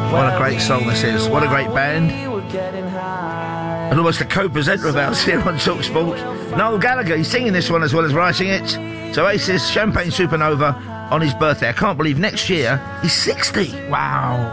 What a great song this is. What a great band. And almost a co-presenter of ours here on TalkSport. Noel Gallagher, he's singing this one as well as writing it. So Oasis, Champagne Supernova on his birthday. I can't believe next year he's 60. Wow.